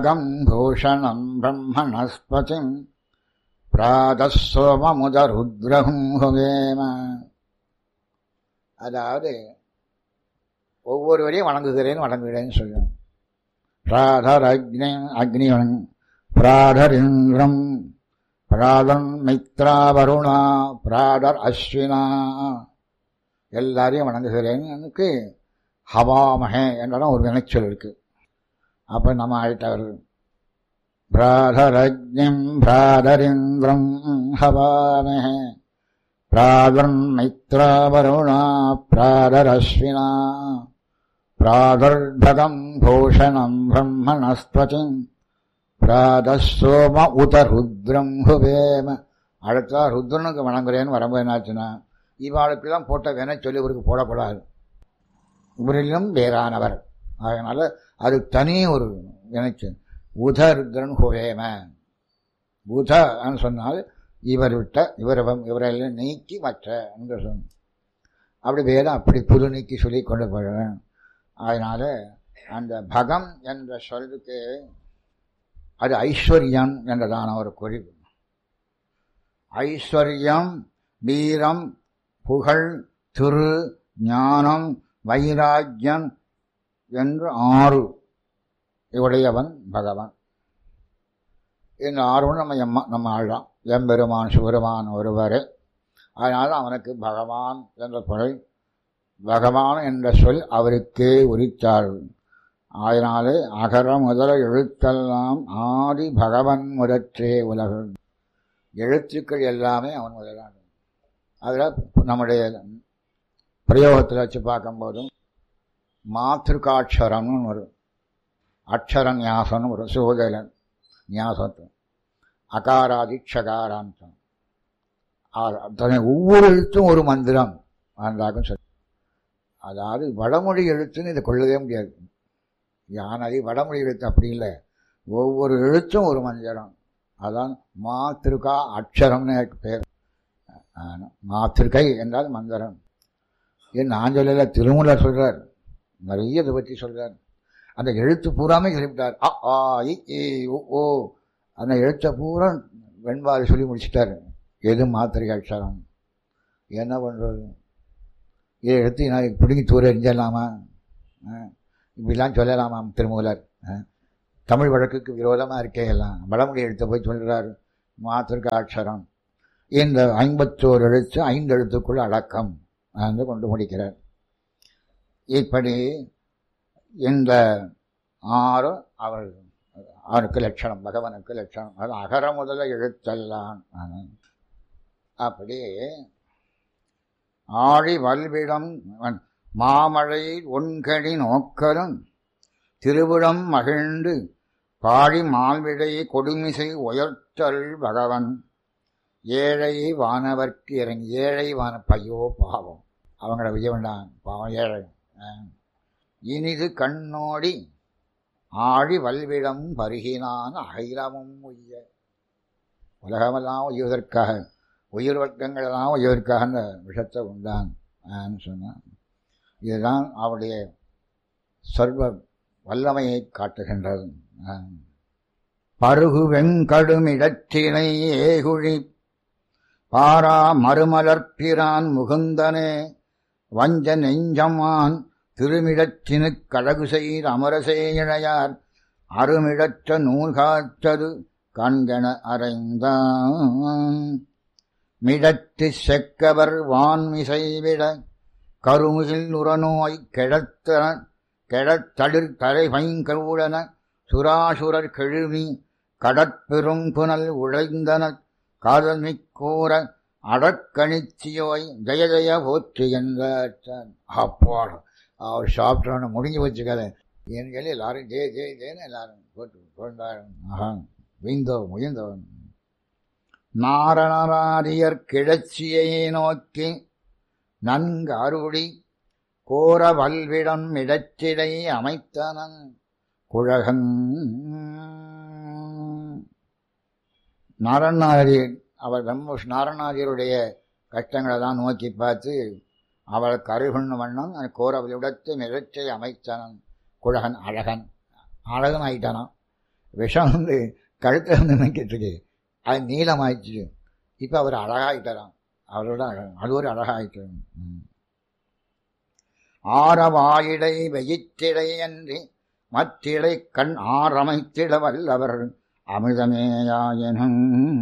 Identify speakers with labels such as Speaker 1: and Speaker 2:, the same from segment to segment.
Speaker 1: பூஷணம் பிரம்மணஸ்பதிம் பிராதசோமமுதருத்ரஹும் ஹுவேம. அதாவது ஒவ்வொருவரையும் வணங்குகிறேன்னு சொல்லுவேன். பிராதர் அக்னி பிராதர் இந்திரம், பிராதன் மித்ரா வருணா, பிராதர் அஸ்வினா, எல்லாரையும் வணங்குகிறேன். எனக்கு ஹவாமஹே என்றாலும் ஒரு வினைச்சொல் இருக்கு. அப்ப நம்ம ஆயிட்டவர் பிராதரக்ஞம் பிராதரிந்திரம் ஹவாமஹே பிராதர் மித்ரா வருணா பிராதரஸ்வினா பிராதர்பகம் பூஷணம் பிரம்மணஸ்பதிம் பிராதசோம உத ருத்ரம் ஹுவேம. அடுத்தா ருத்ரனுக்கு வணங்குறேன்னு வரும்போது என்னாச்சுன்னா, இவாளுக்கெல்லாம் போட்ட வேணா சொல்லி இவருக்கு போடக்கூடாது, இவரிலும் வேறானவர். அதனால அது தனி ஒரு வினைச்சு உத ருத்ரன் ஹுவேம. உதன்னு சொன்னால் இவர் விட்ட இவரெல்லாம் நீக்கி மற்ற என்று சொன்ன. அப்படி வேதம் அப்படி புது நீக்கி சொல்லி கொண்டு போகிறேன். அதனால அந்த பகம் என்ற சொல்லுக்கு அது ஐஸ்வர்யம் என்றதான ஒரு குறிப்பு. ஐஸ்வர்யம், வீரம், புகழ், திரு, ஞானம், வைராக்கியம் என்று 6 உடையவன் பகவான். இந்த 6 நம்ம ஆழ்றான். எம்பெருமான் சிவபெருமான் ஒருவரே. அதனால அவனுக்கு பகவான் என்ற பொருள். பகவான் என்ற சொல் அவருக்கே உரித்தாள். அதனாலே அகர முதல எழுத்தெல்லாம் ஆதி பகவன் முதற்றே உலகு. எழுத்துக்கள் எல்லாமே அவன் முதலான. அதில் நம்முடைய பிரயோகத்தில் வச்சு பார்க்கும்போதும் மாத்திருக்காட்சரம்னு வரும், அக்ஷர ஞாசம்னு வரும். சுகலன் ஞாசத்து அகாராதிக்ஷகாராந்தம். ஒவ்வொரு எழுத்தும் ஒரு மந்திரம் ஆண்டாகும் சொல்லி. அதாவது வடமொழி எழுத்துன்னு இதை கொள்ளவே முடியாது. யானதி வடமொழி எழுத்து அப்படி இல்லை, ஒவ்வொரு எழுத்தும் ஒரு மந்திரம். அதான் மாத்திருக்கா அக்ஷரம்னு எனக்கு பேர். மாத்திருக்கை என்றால் மந்திரம். ஏன் நான் சொல்லல, திருமூலர் சொல்றார், நிறைய இதை பற்றி சொல்றார். அந்த எழுத்து பூராமே சொல்லிவிட்டார். அ ஆ இ ஓ அந்த எழுத்தை பூரா வெண்பாடு சொல்லி முடிச்சுட்டார். எது மாத்திரை அக்ஷரம், என்ன பண்றது? இதை எடுத்து நான் பிடுங்கி தூர எரிஞ்சிடலாமா? இப்படிலாம் சொல்லலாமா திருமூலர்? தமிழ் வழக்குக்கு விரோதமாக இருக்கே எல்லாம். வடமொழி எழுத்த போய் சொல்கிறார் மாத்திருக்க அக்ஷரம். இந்த 51 எழுத்து 5 எழுத்துக்குள் அடக்கம் என்று கொண்டு முடிக்கிறார். இப்படி இந்த 6 அவனுக்கு லட்சணம், பகவானுக்கு லட்சணம். அது அகர முதல எழுத்தெல்லாம். அப்படி ஆழி வல்விடம் மாமழை ஒன்கடி நோக்கலும் திருவிடம் மகிழ்ந்து பாழி மால்விடை கொடுமிசை உயர்த்தல் பகவன் ஏழை வானவர்க்கு இறங்கி. ஏழை பையோ பாவம், அவங்கள விஜய வேண்டாம், பாவம் ஏழை. இனிது கண்ணோடி ஆழி வல்விடம் பருகினான் அகிலமும் உய்ய. உலகமெல்லாம் உய்வதற்காக, உயிர் வர்க்கங்களெல்லாம் உய்வதற்காக அந்த விஷத்தை உண்டான் சொன்னான். இதுதான் அவருடைய சர்வ வல்லமையை காட்டுகின்றது. பருகு வெங்கடுமிடற்றினை ஏகுழி பாரா மறுமலர்பிரான் முகுந்தனே வஞ்ச நெஞ்சமான் திருமிடற்றினு கழகு செய்த அமரசே இழையார் அருமிடற்ற நூல் காத்தது கண்கண அறைந்தான். மிடத்து செக்கவர் வான்மிசைவிட கருமுகில் உரநோய் கெடத்தளிர் தலை பைங்கூடன சுராசுரர் கெழுமி கடற்பெரும் புனல் உழைந்தன காதல்மிக்கூற அடக்கணிச்சியோய் ஜெய ஜெய போற்று என்றார். அப்பாடு அவர் சாப்பிட்டோன்னு முடிஞ்சு வச்சுக்கல. ஏன்னு சொல்லி எல்லாரும் ஜெய ஜெய ஜெயன்னு எல்லாரும் போட்டு கொண்டாடும். வீந்தோ முயந்தவன் நாரணராதியர் கிழச்சியை நோக்கி நன்கு அருளி கோர வல்விடம் இடச்சிடை அமைத்தனன் குழகன். நாரணாரியர், அவர் நாரணாரியருடைய கஷ்டங்களை தான் நோக்கி பார்த்து அவளுக்கு அருகண்ணு வண்ணம் கோரவலிடத்து மிடச்சை அமைத்தனன் குழகன். அழகன் ஆயிட்டானான். விஷம் வந்து கழுத்தில் வந்து நினைக்கிட்டு இருக்கு, அது நீளமாயிடுச்சு. இப்போ அவர் அழகாயிட்டாராம், அவரோட அது ஒரு அழகாயிட்டு. ஆரவாயிடை வெயிற்றிடை அன்றி மற்றிடை கண் ஆரமைத்திட வல்லவர் அமிர்தமேயாயனும்.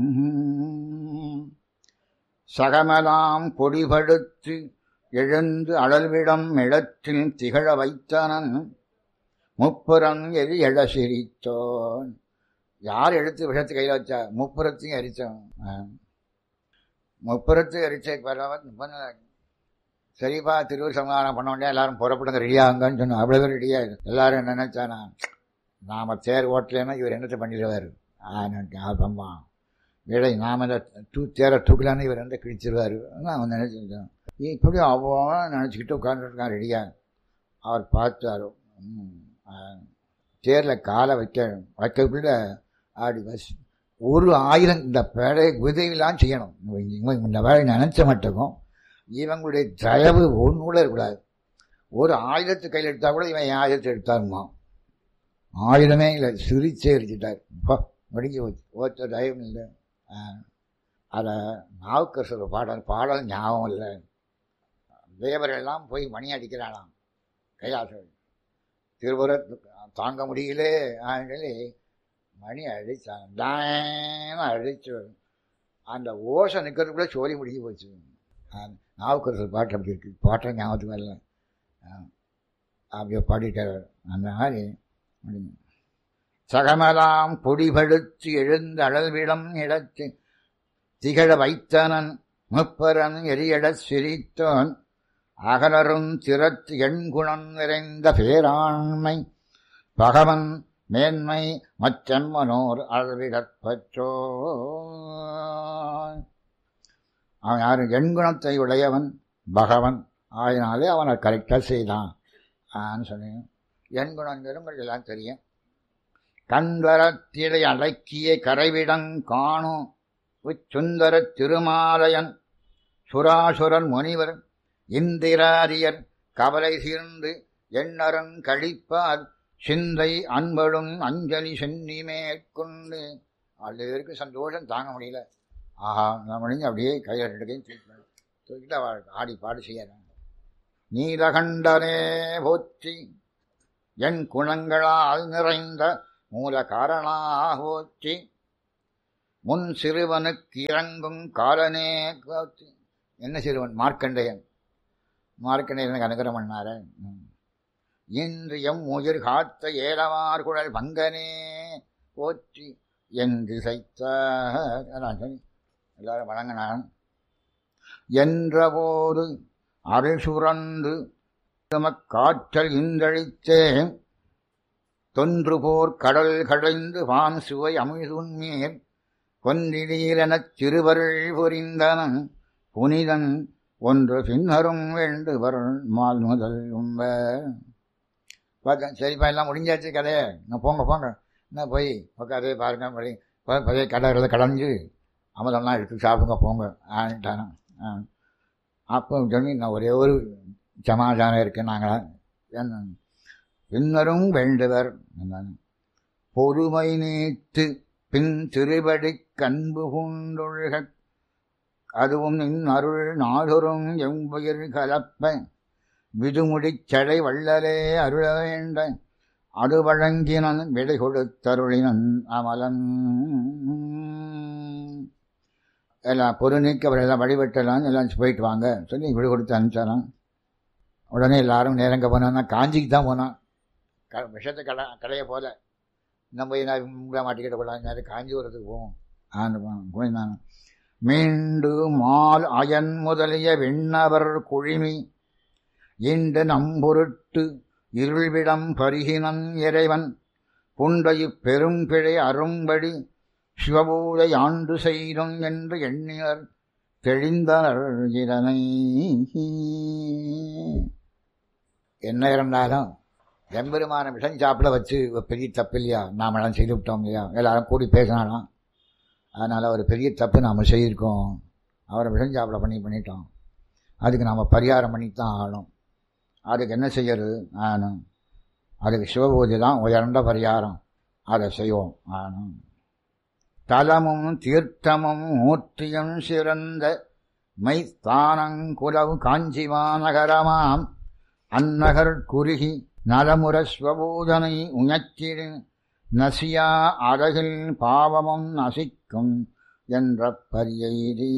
Speaker 1: சகமலாம் பொடிபடுத்து எழுந்து அழல்விடம் இடத்தில் திகழ வைத்தனன் முப்புறம் எரி எழ சிரித்தோன். யார் எடுத்து விஷத்தை கையில் வச்சா? முப்புறத்தையும் எரித்தோம். முப்புறத்தையும் எரிச்ச பரவாயில்ல. சரிப்பா, திருவூர் சமாதானம் பண்ண வேண்டிய எல்லாரும் புறப்படுங்க, ரெடியாகுங்கன்னு சொன்னோம். அவ்வளவு ரெடியாக எல்லாரும் என்ன நினைச்சானா, நாம தேர் ஓட்டலன்னா இவர் என்னத்தை பண்ணிடுவார். ஆமா விடை நாம இந்த தேரை தூக்கலான்னு இவர் வந்து கிழிச்சிருவார். அவன் நினைச்சிருக்கான். இப்படி அவன் நினச்சிக்கிட்டு உட்காந்துருக்கான் ரெடியா. அவர் பார்த்தாரோ தேரில் காலை வைக்கக்குள்ள அப்படி பஸ் 1000 இந்த வேலை உதவிலாம் செய்யணும். இந்த வேலை நினைச்ச மட்டுக்கும் இவங்களுடைய தயவு ஒன்று கூட இருக்கக்கூடாது. ஒரு ஆயுதத்தை கையில் எடுத்தா கூட இவன் என் ஆயுதத்தை எடுத்தாருமா. ஆயுதமே இல்லை, சிரிச்சே எரிச்சிட்டார். முடிஞ்சு போச்சு, ஓத்த தயவும் இல்லை. அதை நாவுக்கரசர் பாடல் ஞாபகம் இல்லை. தேவரெல்லாம் போய் மணி அடிக்கிறானாம் கைலாசம். திருவுர தாங்க முடியலே சொல்லி மணி அடிச்சாங்க. அடிச்சு அந்த ஓசை நிற்கிறதுக்குள்ள சோழி முடிஞ்சு போச்சு. நாவுக்கரசர் பாட்டு அப்படி இருக்கு. பாட்டை ஞாபகத்துக்கு வரல, அப்படியே பாடிட்டார். அந்த மாதிரி சகமலாம் பொடிபடுத்து எழுந்து அழல்விடம் இடத்து திகழ வைத்தனன் முப்பரன் எரியடச் சிரித்தோன் அகலரும் திறத்து எண்குணம் நிறைந்த பேராண்மை பகவன் மேன்மை மற்றம்மனோர் அழவிடற்பற்றோ. அவன் யாரு? எண்குணத்தை உடையவன் பகவன். அதனாலே அவனை கரெக்டாக செய்தான் சொன்னேன். எண்குணங்கிறது எல்லாம் தெரியும். கண்வரத்திடை அடக்கிய கரைவிடங் காணும் உச்சுந்தர திருமாலயன் சுராசுரன் முனிவர் இந்திராரியர் கவலை சீர்ந்து எண்ணரங் கழிப்பார் சிந்தை அன்படும் அஞ்சலி சென்னி மேற்கொண்டு. அதுவருக்கு சந்தோஷம் தாங்க முடியல. ஆஹா, நான் முடிஞ்சு அப்படியே கையில் தூக்கிட்டு அவள் ஆடி பாடு செய்யறாங்க. நீலகண்டனே போற்றி என் குணங்களால் நிறைந்த மூல காரணா போற்றி முன் சிறுவனுக்கு இறங்கும் காலனே போற்றி. என்ன சிறுவன்? மார்க்கண்டேயன். மார்க்கண்டேயனுக்கு அனுகிரகம் பண்ணார. இன்று எம் உயிர் காத்த ஏலவார் குழல் பங்கனே போற்றி என்று சைத்த எல்லாரும் வழங்கினான். என்றபோது அருள் சுரந்து காற்றல் இந்தழித்தே தொன்று போர் கடல் கடைந்து வான் சுவை அமிழ்துன்மேல் கொன்றிலீரெனச் சிறுவருள் புரிந்தனன் புனிதன் ஒன்று பின்னரும் வேண்டுவர் மால் முதல் உம்ப. சரிப்பா, எல்லாம் முடிஞ்சாச்சு கதையை. நான் போங்க என்ன போய் உட்காதே பாருங்க, பழைய கடற்கரை கடைஞ்சு அமதம்லாம் எடுத்து சாப்பிடுங்க போங்க ஆட்டானா. அப்போ சொல்லி நான் ஒரே ஒரு சமாதானம் இருக்கு. நாங்கள் என்ன பின்னரும் வேண்டுவர் பொறுமை நீத்து பின் திருபடி கண்பு பூண்டொழுக அதுவும் நின் அருள் நாடொரும் எம்புயிர் கலப்ப விதுமுடிச் சடை வள்ளலே அருள வேண்ட அது வழங்கினன் விடை கொடுத்தருளினன் அமலன். எல்லாம் பொறு நீக்க அவர் எல்லாம் வழிபட்டலாம், எல்லாம் போயிட்டு வாங்க சொல்லி விடு கொடுத்து அனுப்பிச்சாரான். உடனே எல்லாரும் நேரங்க போனான்னா காஞ்சிக்கு தான் போனான். விஷத்தை கடையை போல நம்ம உங்களை மாட்டிக்கிட்ட கூடாது, காஞ்சிபுரத்துக்கு போவோம். போயிருந்தாங்க. மீண்டு மால் அயன் முதலிய விண்ணவர் குழிமி இன்று நம்பொருட்டு இருள்விடம் பருகினன் இறைவன் புண்டையு பெரும்பிழை அரும்படி சிவபூதை ஆண்டு செய்தும் என்று எண்ணினர் தெளிந்தனர் இதனை. என்ன இருந்தாலும் எம்பெருமான விஷம் சாப்பிட வச்சு பெரிய தப்பு இல்லையா? நாமெல்லாம் செய்து விட்டோம் இல்லையா? எல்லாரும் கூடி பேசினாலாம். அதனால் ஒரு பெரிய தப்பு நாம் செய்திருக்கோம். அவரை விஷம் சாப்பிட பண்ணிட்டோம். அதுக்கு நாம் பரிகாரம் பண்ணித்தான் ஆகணும். அதுக்கு என்ன செய்யறது? அதுக்கு சிவபூஜை தான் உயர்ந்த பரிகாரம். அதை செய்வோம். ஆனும் தலமும் தீர்த்தமும் மூர்த்தியும் சிறந்த மைத்தானங்குலவு காஞ்சிமாநகரமாம் அந்நகர் குறுகி நலமுரஸ்வபூதனை உணர்த்திடு நசியா அழகில் பாவமும் நசிக்கும் என்ற பரியைதே.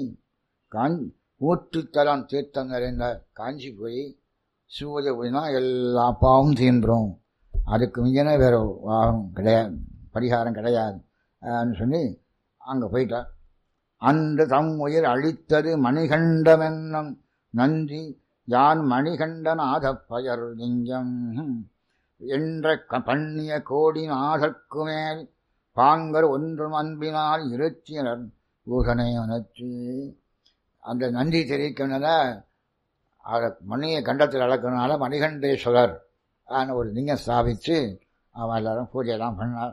Speaker 1: ஊற்றுத்தலம் தீர்த்தம் நிறைந்த காஞ்சி போய் சூரிய போயினா எல்லா பாவம் தீர்ந்துடும். அதுக்கு மிகன வேற கிடையாது, பரிகாரம் கிடையாது சொல்லி அங்கே போயிட்டார். அன்று தம் உயிர் அழித்தது மணிகண்டமென்னும் நன்றி யான் மணிகண்டநாத பயர் லிங்கம் என்ற பண்ணிய கோடி நாதற்கு மேல் பாங்கர் ஒன்றும் அன்பினால் இருத்தினர் ஊகனை உணர்ச்சி. அந்த நன்றி தெரிவிக்கணும்னா அதை மணியை கண்டத்தில் அளக்கணுனால மணிகண்டேஸ்வரர் ஒரு லிங்கம் ஸ்தாபித்து அவன் எல்லாரும் பூஜையெல்லாம் பண்ணார்.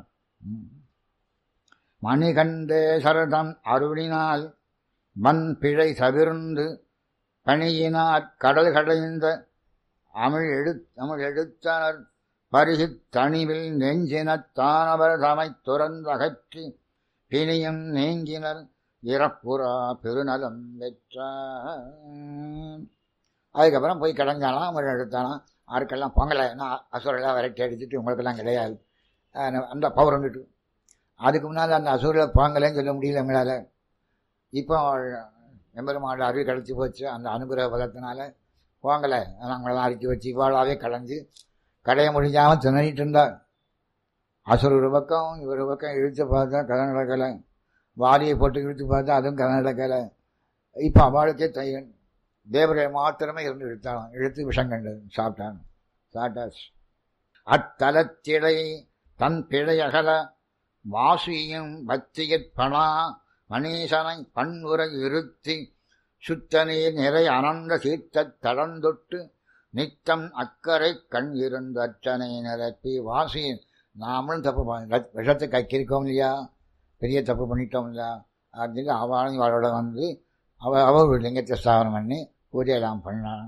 Speaker 1: மணிகண்டேஸ்வரதம் அருளினால் மண் பிழை தவிர்ந்து பணியினார் கடல் கடைந்த தமிழ் எழுத்தனர் பருகித் தனிவில் நெஞ்சினத்தானவர் தமை துறந்தகற்றி பிணியும் நீங்கினர் இறப்புறா பெருநலம் பெற்றார். அதுக்கப்புறம் போய் கிடந்தாலாம், அவங்க எடுத்தாலாம். ஆருக்கெல்லாம் பொங்கலை அசுரெல்லாம் விரட்டி அடிச்சுட்டு உங்களுக்கெல்லாம் கிடையாது அந்த பௌர்ணமிட்டு. அதுக்கு முன்னால் அந்த அசுரில் பொங்கலைன்னு சொல்ல முடியல எங்களால். இப்போ எம்பெருமானோட அருவி கிடச்சி போச்சு. அந்த அனுகிரக பலத்தினால பொங்கலை நாங்களெல்லாம் அரிக்கி வச்சு இவாளாவே கலைஞ்சு கடைய முடிஞ்சாமல் திணறிட்டு இருந்தார். அசுர் ஒரு பக்கம் இவர் பக்கம் இழுத்து பார்த்தா கதை நடக்கலை, வாரியை போட்டு இழுத்து பார்த்தா அதுவும் கதை நடக்கலை. இப்போ அவளுக்கே தையன் தேவரை மாத்திரமே இருந்து இழுத்தாலும் இழுத்து விஷம் கண்டது சாப்பிட்டாச்சு. அத்தலத்திடை தன் பிழையகல வாசியும் பக்தியற்பனா மணீசனை பண்புரை இருத்தி சுத்தநீர் நிறை அனந்த தீர்த்தத் தடந்தொட்டு நித்தம் அக்கறை கண் இருந்த அச்சனை நிரப்பி. வாசி நாமளும் தப்பு விஷத்தை கைக்கிருக்கோம் இல்லையா, பெரிய தப்பு பண்ணிட்டோம் இல்லையா அப்படின்னு அவளும் அவளோட வந்து அவள் ஒரு லிங்கத்தை ஸ்தாபனம் பண்ணி பூஜையெல்லாம் பண்ணான்.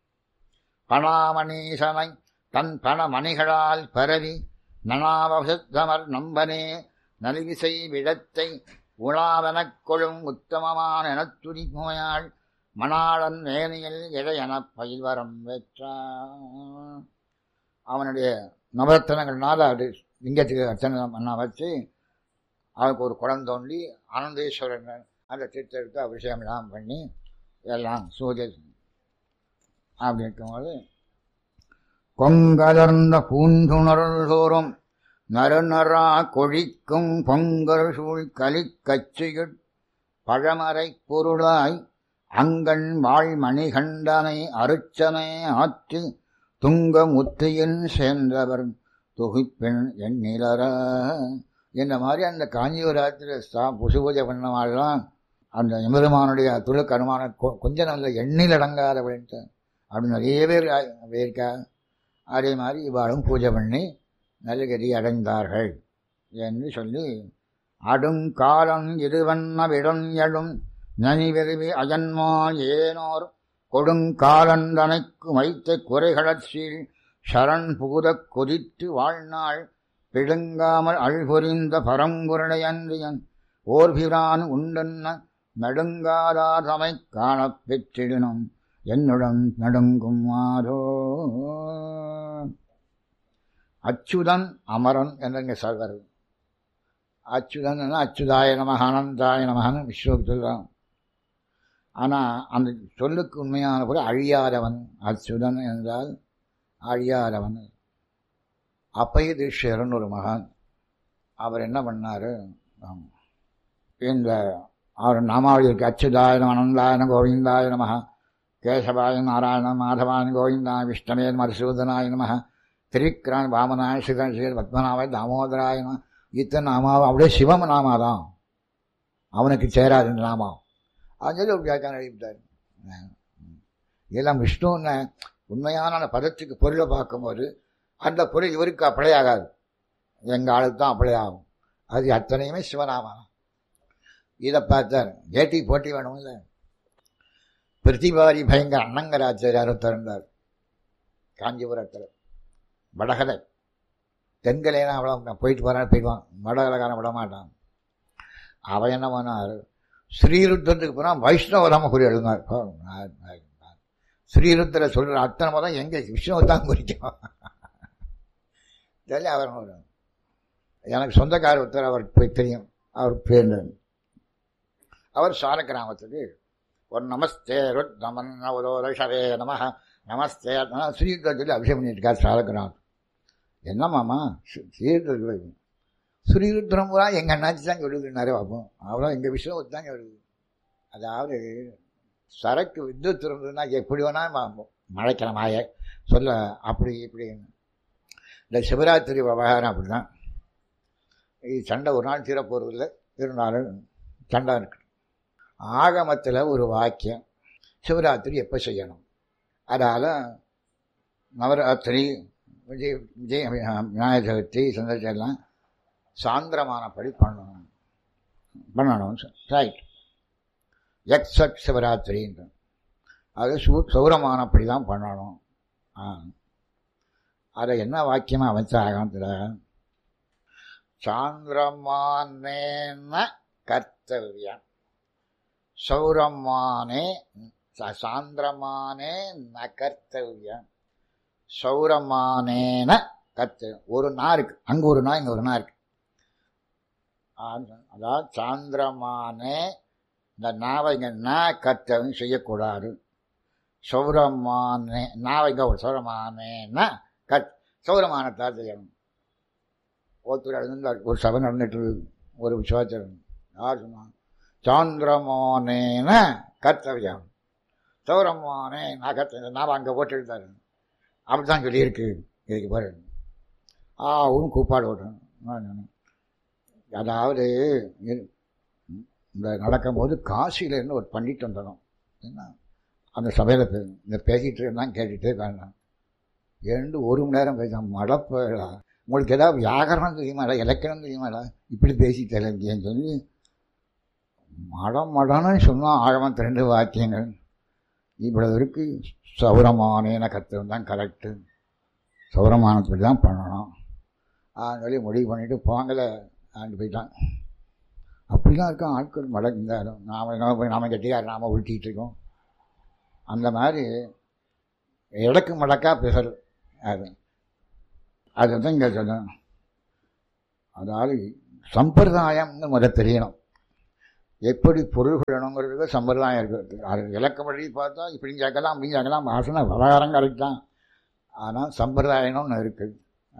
Speaker 1: பணாமணீசனை தன் பண மணிகளால் பரவி நனாவசத்தமர் நம்பனே நலிவிசை விடத்தை உலாவெனக் கொழும் உத்தமமான எனத்துணிமையாள் மணாளன் வேணியில் இடையெனப் பயில்வரம் பெற்றான். அவனுடைய நவரத்தனங்கள்னால அது லிங்கத்துக்கு அர்ச்சனை பண்ண வச்சு அவனுக்கு ஒரு குடம் தோண்டி ஆனந்தேஸ்வரன் அந்த தீர்த்தெடுத்து அபிஷேகம்லாம் பண்ணி எல்லாம் சூரிய அப்படி இருக்கும்போது கொங்கலர்ந்த பூந்துணருள் தோறும் நறுநரா கொழிக்கும் பொங்கல் சூழ் கலிக்கச்சியுட் பழமறை பொருளாய் அங்கண் வாழ் மணிகண்டனை அருச்சனை ஆற்றி துங்க முத்தியில் சேர்ந்தவர் தொகுப்பெண் எண்ணிலர. இந்த மாதிரி அந்த காஞ்சிபுரத்தில் புசு பூஜை பண்ணவாள்லாம் அந்த எம்பெருமானுடைய துளுக்கு அனுமான கொஞ்சம் நல்ல எண்ணில் அடங்காதவன்ட்டு அப்படின்னு நிறைய பேர் இருக்கா. அதே மாதிரி இவ்வாறும் பூஜை பண்ணி நல்ல கதி அடைந்தார்கள் என்று சொல்லி அடுங்காலம் இருவண்ண விடம் எழும் நனிவெருவி அஜன்மா ஏனோர் கொடுங்காலந்தனைக்கு வைத்த குறைகளற்சீல் சரண் புகுதக் கொதித்து வாழ்நாள் பிடுங்காமல் அழ்பொறிந்த பரம்பொருளையன்றியன் ஓர்பிரான் உண்டென்ன நடுங்காதாதமை காணப் பெற்றிடனும் என்னுடன் நடுங்கும் மாறோ. அச்சுதன் அமரன் என்று சொல்வார். அச்சுதன் அச்சுதாய நமக அனந்தாய நமகன்னு விஸ்வக்கு சொல்றான். ஆனால் அந்த சொல்லுக்கு உண்மையான போல அழியாதவன். அச்சுதன் என்றால் அழியாதவன். அப்பைய தீட்சரன் ஒரு மகான், அவர் என்ன பண்ணார், இந்த அவர் நாமாவளி இருக்கு. அச்சுதாயனம் அனந்தாயன கோவிந்தாய நமக கேசவாய நாராயண மாதவான் கோவிந்தா விஷ்ணவே மதுசூதனாய நமக திரிக்ரான் வாமனாய சிதன் ஸ்ரீ பத்மநாபாய் தாமோதராய நம. இத்தனை நாமாவும் அப்படியே சிவம் நாமாதான், அவனுக்கு சேராது இந்த நாமம். அது சொல்லி ஒரு வியாக்கியானம் எழுதிட்டார். இதெல்லாம் விஷ்ணுன்னு உண்மையான பதத்துக்கு பொருளை பார்க்கும்போது அந்த பொருள் இவருக்கு அப்ளை ஆகாது, எங்கள் ஆளுக்கு தான் அப்ளை ஆகும். அது அத்தனையுமே சிவநாமா. இதை பார்த்தார். ஏட்டிக்கு போட்டி வேணும் இல்லை. பிரதிபாரி பயங்கர அண்ணங்கராச்சாரியார் திறந்தார் காஞ்சிபுரத்தில். வடகலை தென்கலையெல்லாம் அவ்வளோ போயிட்டு போகிறான் போயிடுவான், வடகலக்காரன் விட மாட்டான். அவன் என்ன பண்ணார், ஸ்ரீருத்தத்துக்கு போனால் வைஷ்ணவராம குறி எழுதினார். ஸ்ரீருத்திர சொல்கிற அத்தனை மதம் எங்கே விஷ்ணுவை தான் குறிக்கும். தெரியல. அவர் எனக்கு சொந்தக்கார ஒருத்தர், அவருக்கு போய் தெரியும், அவர் பேர். அவர் சார கிராமத்துக்கு ஒரு நமஸ்தே நமன் நவதோதே நம நமஸ்தே ஸ்ரீருத்திர சொல்லி அபிஷேகம் பண்ணியிருக்கார் சார கிராமம். என்னமாமா ஸ்ரீருத்திர ஸ்ரீருத்திரம் பூரா எங்கள் அண்ணாச்சி தான் சொல்லுதுன்னாரே பார்ப்போம். அவ்வளோ எங்கள் விஷ்ணுவை தான் சொல்லுது. அதாவது சரக்கு வித்யுத் இருந்ததுன்னா எப்படி வேணால் மழைக்கலாம் மாய சொல்ல அப்படி இப்படின்னு. இந்த சிவராத்திரி விவகாரம் அப்படி தான். இது சண்டை ஒரு நாள் தீரப்போறதில்லை, இருந்தாலும் சண்டை இருக்கு. ஆகமத்தில் ஒரு வாக்கியம், சிவராத்திரி எப்போ செய்யணும், அதால் நவராத்திரி விநாயக சதுர்த்தி சந்தர்ச்செல்லாம் சாந்திரமானபடி பண்ணணும் ரைட். எக்ஸட் சிவராத்திரின்ற அது சௌரமானப்படி தான் பண்ணணும். அதை என்ன வாக்கியமாக அமைச்ச ஆகமத்தில், சாந்திரமானேன கர்த்தவியம் சௌரமானே சாந்திரமானே ந கர்த்தவியம் சௌரமானேன கர்த்தவியம். ஒரு நா இருக்கு, அங்கே ஒரு நா இங்கே ஒரு நா இருக்கு. அதாவது சாந்திரமானே இந்த நாவைங்க நா கர்த்தவியம் செய்யக்கூடாது. சௌரமானே நாவைங்க ஒரு சௌரமானேன்னா சௌரமானத்தால் செய்யணும். ஒருத்தர் நடந்தார், ஒரு சபை நடந்துட்டு ஒரு விசுவாசம் யார் சொன்னான், சாந்திரமானேன கர்த்தவியம் சௌரமானே நான் கர்த்தவியம் நாவை அங்கே போட்டு எழுதாரு. அப்படித்தான் சொல்லியிருக்கு. இதுக்கு பாரு அவரும் கூப்பாடு ஓட்டணும். அதாவது இந்த நடக்கும்போது காசியிலேருந்து ஒரு பண்டிட் வந்துடும். என்ன அந்த சபையில் இந்த பேசிகிட்டு இருந்தான், கேட்டுகிட்டே வேண்டாம். 1 மணி நேரம் பேசாம மடப்பா உங்களுக்கு ஏதாவது வியாகரணம் தெரியுமாடா, இலக்கணம் தெரியுமாடா, இப்படி பேசிட்டு இல்லைன்னு சொல்லி மடன்னு சொன்னால் ஆழமாக 2 வாக்கியங்கள் இவ்வளவு இருக்கு. சௌரமானேன கர்த்தவியம் தான் கரெக்டு, சௌரமானப்படி தான் பண்ணணும் சொல்லி முடிவு பண்ணிவிட்டு போங்கலை ஆண்டு போயிட்டான். அப்படிலாம் இருக்கான் ஆட்கள் மடங்காரும். நாம கட்டிக்கார நாம உருட்டிகிட்டு இருக்கோம். அந்த மாதிரி இடக்கு மடக்கா பேசுறது அதுதான் இங்கே சொல்லணும். அதாவது சம்பிரதாயம்னு முதல் தெரியணும். எப்படி பொருள் கொள்ளணுங்கிறதுக்கு சம்பிரதாயம் இருக்குது. அது இலக்கப்படி பார்த்தா இப்படி கேட்கலாம் அப்படின்னு கேட்கலாம், வாசனை விவகாரம் கரெக்டான். ஆனால் சம்பிரதாயம்னு ஒன்று இருக்குது.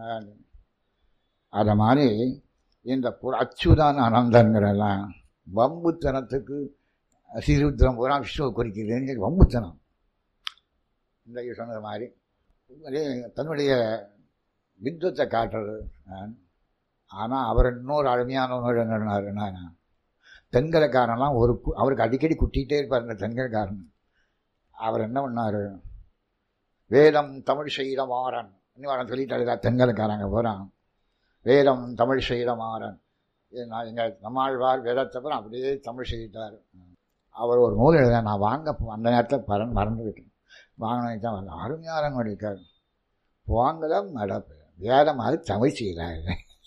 Speaker 1: அதை மாதிரி இந்த அச்சுதான் அனந்தங்கிறலாம் வம்புத்தனத்துக்கு ஸ்ரீருத்திரம் பூரா விஷ்ணுவை குறிக்கிறதுன்னு சொல்லி வம்புத்தனம். இந்த சொன்னது மாதிரி தன்னுடைய வித்வத்தை காட்டுறது. ஆனால் அவர் இன்னொரு அருமையானவனோடு என்னன்னா, தென்கலைக்காரன்லாம் அவருக்கு அடிக்கடி குட்டிகிட்டே இருப்பார். இந்த தென்கலைக்காரன் அவர் என்ன பண்ணார், வேதம் தமிழ் செய்த மாறன் இன்னும் சொல்லிட்டாரு. தென்கலைக்காரங்க போகிறான், வேதம் தமிழ் செய்த மாறன். எங்கள் நம்மாழ்வார் வேதத்தை அப்புறம் அப்படியே தமிழ் செய்தார். அவர் ஒரு நூல் எழுத நான் வாங்க அந்த நேரத்தில் மறந்துவிட்டேன். வாங்கினது தான் வரல. அருமையாரன் இருக்கார். வாங்கதான் நடப்பு வேதம் அது தமிழ் செய்கிறார்.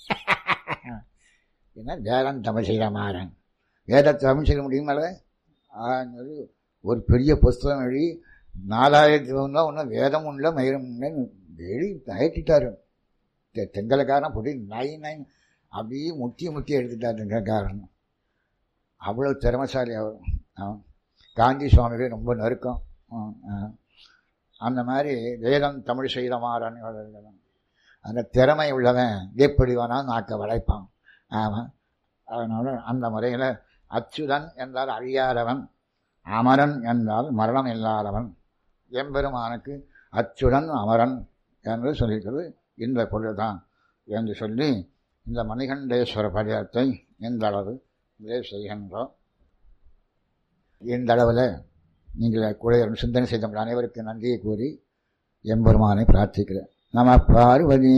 Speaker 1: ஏன்னா வேதம் தமிழ் செய்கிற மாறன், வேதத்தை தமிழ் செய்ய முடியுமால ஒரு பெரிய புஸ்தகம் எழுதி 4000 ஒன்றும் வேதம் உள்ள மயிரம் எழுதி நயட்டிட்டார். தெங்கலைக்காரன் போட்டு 9 அப்படியே முத்தி எடுத்துட்டார் தெங்கலைக்காரன். அவ்வளோ திறமைசாலி அவர். காந்தி சுவாமிகளே ரொம்ப நெருக்கம். அந்த மாதிரி வேதம் தமிழ் செய்த மாறன் அந்த திறமை உள்ளவன் எப்படி வேணாலும் நாக்க வளைப்பான். ஆமாம். அதனால அந்த முறையில் அச்சுதன் என்றால் அழியாதவன், அமரன் என்றால் மரணம் இல்லாதவன். எம்பெருமானுக்கு அச்சுடன் அமரன் என்று சொல்லியிருக்கிறது இந்த பொருள் தான் என்று சொல்லி இந்த மணிகண்டேஸ்வர பதிகத்தை இந்த அளவு இதே செய்கின்றோம். இந்த அளவில் நீங்கள் கூட சிந்தனை செய்த அனைவருக்கு நன்றியை கூறி எம்பெருமானை பிரார்த்திக்கிறேன். நம பார்வதி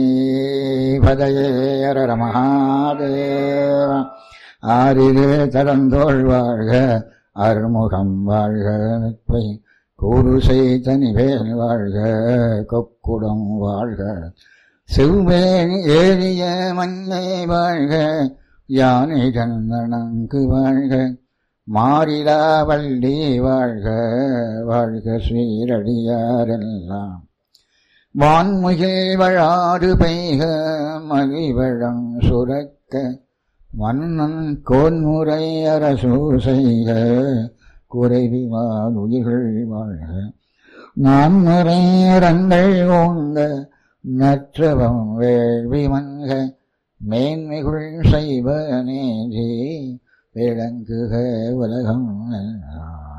Speaker 1: பதயேர மகாதேவ. ஆரிலே தடந்தோள் வாழ்க, அருமுகம் வாழ்க, நட்பை கூறு செய்த நிவேல் வாழ்க, கொக்குடம் வாழ்க, செவ்வேணி ஏறிய மண்ணை வாழ்க, யானை கண்ணனங்கு வாழ்க, மாறிலா வள்ளி வாழ்க, வாழ்க ஸ்ரீரடியாரெல்லாம். வான்முகில் வழாது பெய்க, மகிழ்வழம் சுரக்க, மன்னன் கோன்முறை அரசு செய்க, குறைவிவால் உயிர்கள் வாழ்க. நான்முறை அரங்கள் ஓங்க, நற்றவம் வேள்வி மன்க, மேன்மைகுள் செய்வ நீதி விளங்குக உலகம் எல்லாம்.